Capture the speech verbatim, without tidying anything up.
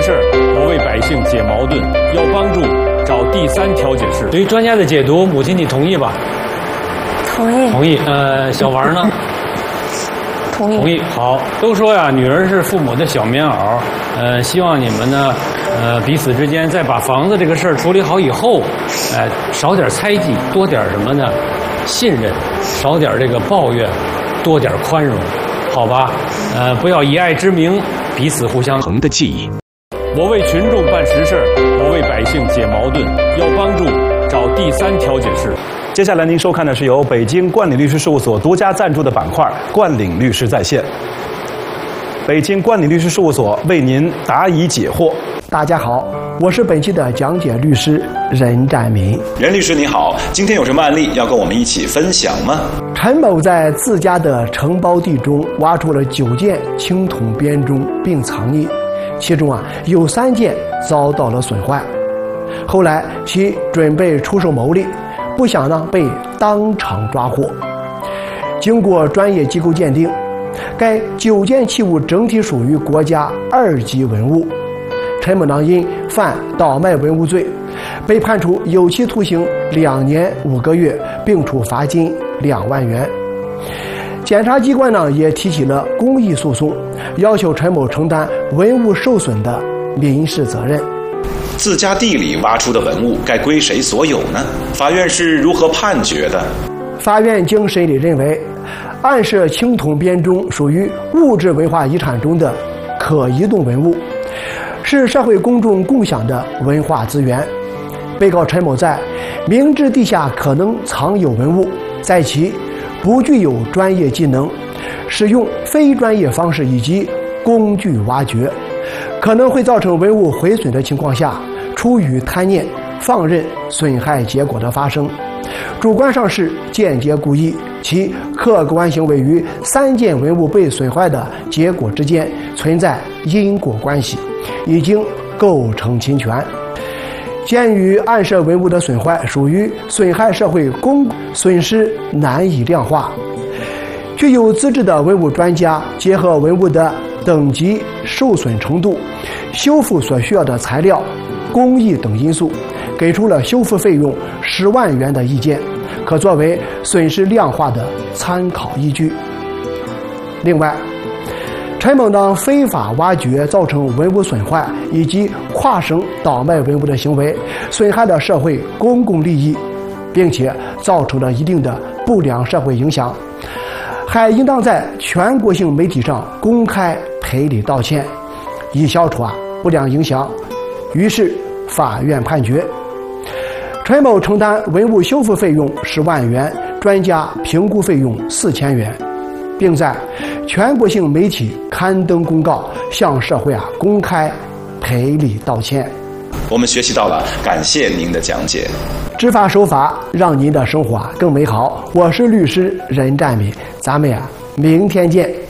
事，我为百姓解矛盾，要帮助找第三调解室。 对于专家的解读，母亲你同意吧？ 同意。 同意。呃，小王呢？ 同意。 同意。好，都说呀，女儿是父母的小棉袄。呃，希望你们呢，呃，彼此之间在把房子这个事儿处理好以后，呃，少点猜忌，多点什么呢？信任，少点这个抱怨，多点宽容，好吧？呃，不要以爱之名彼此互相横的记忆。 我为群众办实事，我为百姓解矛盾，要帮助找第三调解室。 接下来您收看的是由北京冠领律师事务所独家赞助的板块“冠领律师在线”。北京冠领律师事务所为您答疑解惑。 大家好，我是本期的讲解律师任占民。 任律师你好，今天有什么案例要跟我们一起分享吗？ 陈某在自家的承包地中挖出了九件青铜编钟并藏匿，其中啊有三件遭到了损坏。后来其准备出售牟利，不想呢被当场抓获。经过专业机构鉴定，该九件器物整体属于国家二级文物。陈某呢因犯倒卖文物罪，被判处有期徒刑两年五个月，并处罚金两万元。检察机关呢也提起了公益诉讼，要求陈某承担文物受损的民事责任。 自家地里挖出的文物该归谁所有呢？法院是如何判决的？ 法院经审理认为，案涉青铜编钟属于物质文化遗产中的可移动文物，是社会公众共享的文化资源。被告陈某在明知地下可能藏有文物，在其不具有专业技能，使用非专业方式以及工具挖掘，可能会造成文物毁损的情况下，出于贪念放任损害结果的发生，主观上是间接故意，其客观行为与三件文物被损坏的结果之间存在因果关系，已经构成侵权。鉴于案涉文物的损坏属于损害社会公损失难以量化，具有资质的文物专家结合文物的等级、受损程度、修复所需要的材料、工艺等因素，给出了修复费用十万元的意见，可作为损失量化的参考依据。另外，陈某呢非法挖掘造成文物损坏以及跨省倒卖文物的行为，损害了社会公共利益，并且造成了一定的不良社会影响，还应当在全国性媒体上公开赔礼道歉，以消除啊不良影响。于是法院判决陈某承担文物修复费用十万元，专家评估费用四千元，并在全国性媒体刊登公告，向社会啊公开赔礼道歉。 我们学习到了，感谢您的讲解。 执法守法，让您的生活啊更美好。我是律师任占民，咱们呀明天见。